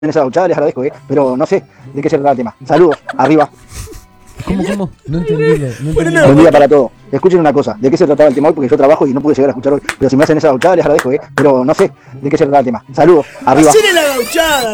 esa gauchada, les agradezco, pero no sé de qué se trata el tema. Saludos, arriba. ¿Cómo? No entendí. Buen día para todos. Escuchen una cosa, ¿de qué se trataba el tema hoy? Porque yo trabajo y no pude llegar a escuchar hoy. Pero si me hacen esa gauchada, les agradezco, pero no sé de qué se trata el tema. Saludos, arriba. ¡Hacele la gauchada!